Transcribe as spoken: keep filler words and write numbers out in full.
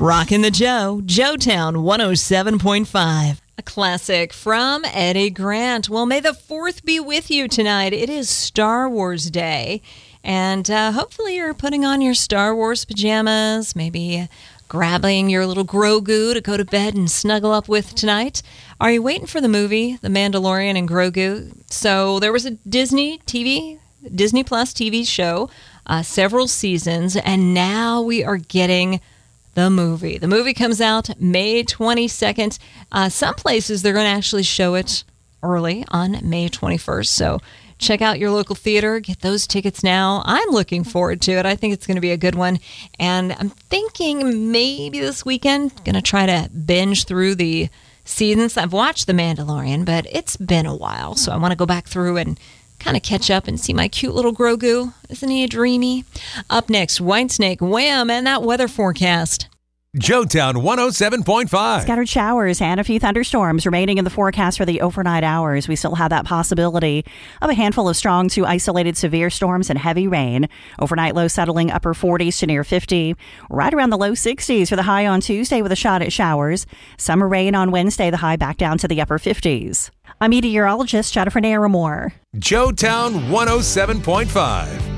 Rockin' the Joe, Joetown one oh seven point five. A classic from Eddie Grant. Well, may the fourth be with you tonight. It is Star Wars Day, and uh, hopefully you're putting on your Star Wars pajamas, maybe grabbing your little Grogu to go to bed and snuggle up with tonight. Are you waiting for the movie, The Mandalorian and Grogu? So there was a Disney T V, Disney Plus T V show, uh, several seasons, and now we are getting the movie. The movie comes out May twenty-second. Uh, some places they're going to actually show it early on May twenty-first. So check out your local theater. Get those tickets now. I'm looking forward to it. I think it's going to be a good one. And I'm thinking maybe this weekend, going to try to binge through the seasons. I've watched The Mandalorian, but it's been a while. So I want to go back through and kind of catch up and see my cute little Grogu. Isn't he dreamy? Up next, Whitesnake, Wham, and that weather forecast. Joetown one oh seven point five. Scattered showers and a few thunderstorms remaining in the forecast for the overnight hours. We still have that possibility of a handful of strong to isolated severe storms and heavy rain. Overnight low settling upper forties to near fifty. Right around the low sixties for the high on Tuesday with a shot at showers. Summer rain on Wednesday, the high back down to the upper fifties. I'm meteorologist Jennifer Naramore. Joetown one oh seven point five.